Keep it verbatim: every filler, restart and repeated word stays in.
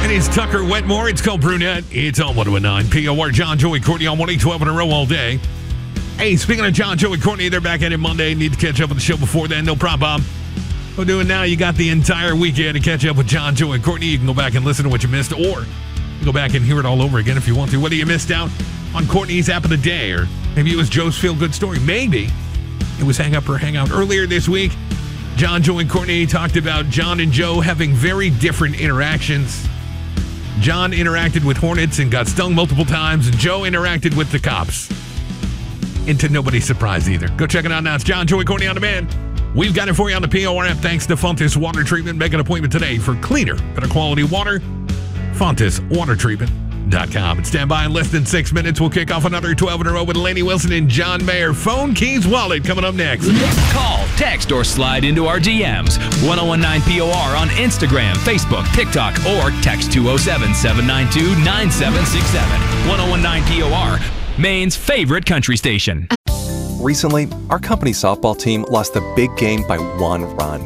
It is Tucker Wetmore. It's called Brunette. It's on one oh nine P O R. John, Joey, Courtney on one eight twelve in a row all day. Hey, speaking of John, Joey, Courtney, they're back at it Monday. Need to catch up with the show before then. No problem. We're doing now. You got the entire weekend to catch up with John, Joey, and Courtney. You can go back and listen to what you missed, or go back and hear it all over again if you want to. Whether you missed out on Courtney's app of the day, or maybe it was Joe's feel-good story. Maybe it was Hang Up or Hang Out. Earlier this week, John, Joe, and Courtney talked about John and Joe having very different interactions. John interacted with hornets and got stung multiple times, and Joe interacted with the cops. And to nobody's surprise either. Go check it out now. It's John, Joey, Courtney on demand. We've got it for you on the P O R app thanks to Fontis Water Treatment. Make an appointment today for cleaner, better quality water. Fontis Water Treatment dot com. And stand by in less than six minutes. We'll kick off another twelve in a row with Lainey Wilson and John Mayer. Phone Keys Wallet coming up next. Call, text, or slide into our D Ms. ten nineteen P O R on Instagram, Facebook, TikTok, or text two oh seven, seven nine two, nine seven six seven. ten nineteen P O R, Maine's favorite country station. Recently, our company softball team lost the big game by one run.